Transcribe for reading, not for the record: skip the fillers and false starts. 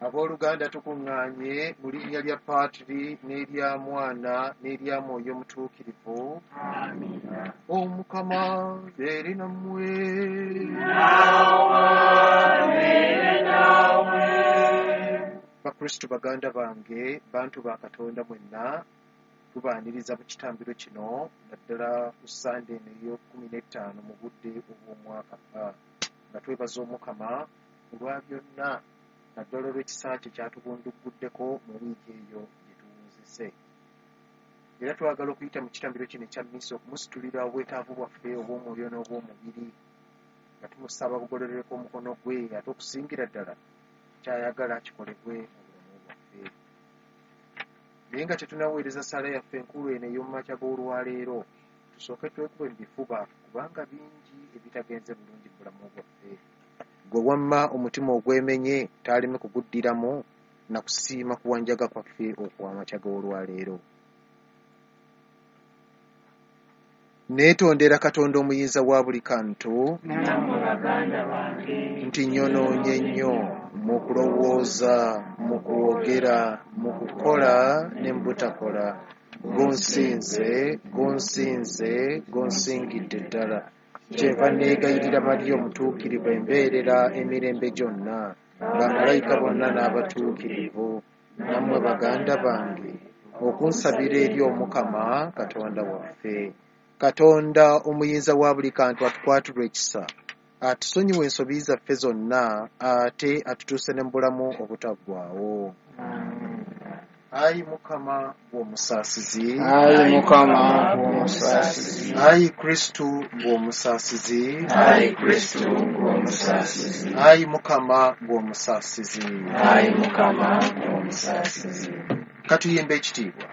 Abooluganda tukuŋŋaanye mu linnya lya Paatiri n'erya Mwana n'erya Mwoyo Omutuukirivu. Omukama beere nammwe. Bakristo baganda bange, bantu ba Katonda mwenna, tubaaniriza mu kitambiro kino naddala ku Sande eno ey'okumi-n'ettaano mu budde obw'omwaka nga twebaza Omukama olwa byonna naddala olw'ekisa kye kyatubundugguddeko mu wiiki eyo gye tuwunzise. Era twagala okuyita mu kitambiro kino ekya mmisa okumusitulira obwetaavu bwaffe obw'omwoyo n'obw'omubiri nga tumusaba bugololereko omukono gwe ate okusingira ddala kyayagala kikolebwe mu bulamu bwaffe. Naye nga tetunaweereza ssaala yaffe enkulu eno ey'omumakya g'olwaleero, tusooke twekube mu bifuba kubanga bingi ebitagenze bulungi mu bulamu bwaffe. Gwe wamma omutima ogwemenye taaleme kuguddiramu na kusiima kuwanjaga kwaffe okw'amakya g'olwaleero. Neetondera Katonda omuyinza wa buli kantu nti nyonoonye nnyo mu kulowooza, mu kwogera, mu kukola ne mu butakola, gonsingidde ddala. Kyenva neegayirira Mariya omutuukirivu embeerera emirembe gyonna, bamalayika bonna n'abatuukirivu, nammwe baganda bange, okunsabira eri Omukama Katonda waffe. Katonda omuyinza wa buli kantu atukwatirwe ekisa, atusonyiwe ensobi zaffe zonna, ate atutuuse ne mu bulamu obutaggwaawo. Ayi Mukama gw'omusaasizi, ayi Kristu gw'omusaasizi, ayi Mukama gw'omusaasizi. Katuyimba ekitiibwa.